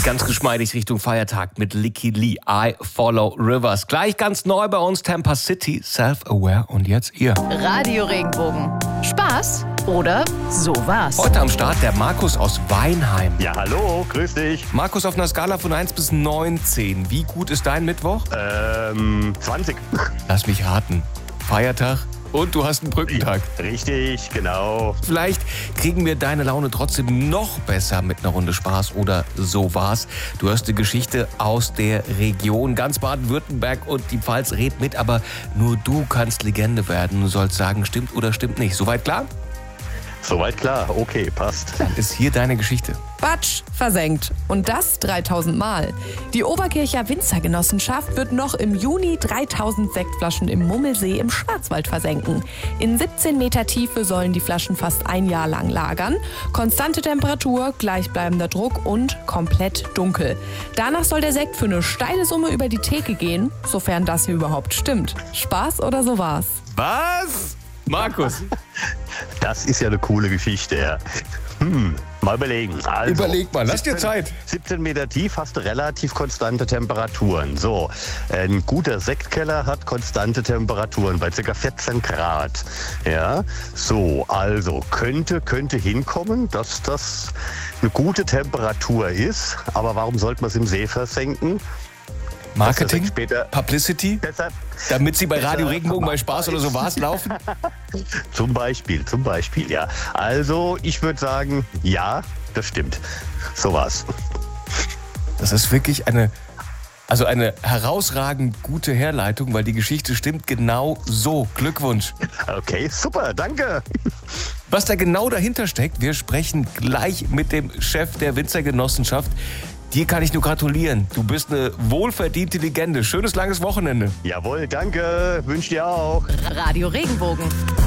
ganz geschmeidig Richtung Feiertag mit Licky Lee, I Follow Rivers. Gleich ganz neu bei uns Tampa City, Self-Aware und jetzt ihr. Radio Regenbogen. Spaß oder sowas? Heute am Start der Markus aus Weinheim. Ja, hallo, grüß dich. Markus, auf einer Skala von 1 bis 19, wie gut ist dein Mittwoch? 20. Lass mich raten. Feiertag und du hast einen Brückentag. Richtig, genau. Vielleicht kriegen wir deine Laune trotzdem noch besser mit einer Runde Spaß oder so war's. Du hörst die Geschichte aus der Region. Ganz Baden-Württemberg und die Pfalz redet mit, aber nur du kannst Legende werden. Du sollst sagen, stimmt oder stimmt nicht. Soweit klar? Soweit klar, okay, passt. Dann ist hier deine Geschichte. Batsch, versenkt. Und das 3000 Mal. Die Oberkircher Winzergenossenschaft wird noch im Juni 3000 Sektflaschen im Mummelsee im Schwarzwald versenken. In 17 Meter Tiefe sollen die Flaschen fast ein Jahr lang lagern. Konstante Temperatur, gleichbleibender Druck und komplett dunkel. Danach soll der Sekt für eine steile Summe über die Theke gehen, sofern das hier überhaupt stimmt. Spaß oder so war's? Was? Markus. Das ist ja eine coole Geschichte, ja. Mal überlegen. Also, Überleg mal, lass dir Zeit. 17 Meter tief hast du relativ konstante Temperaturen. So, ein guter Sektkeller hat konstante Temperaturen bei ca. 14 Grad. Ja, so, also könnte hinkommen, dass das eine gute Temperatur ist. Aber warum sollte man es im See versenken? Marketing, später Publicity, deshalb, damit sie bei Radio Regenbogen bei Spaß oder so war's laufen? Zum Beispiel, ja. Also, ich würde sagen, ja, das stimmt. So war's. Das ist wirklich eine herausragend gute Herleitung, weil die Geschichte stimmt genau so. Glückwunsch. Okay, super, danke. Was da genau dahinter steckt, wir sprechen gleich mit dem Chef der Winzergenossenschaft. Dir kann ich nur gratulieren. Du bist eine wohlverdiente Legende. Schönes langes Wochenende. Jawohl, danke. Wünsche dir auch. Radio Regenbogen.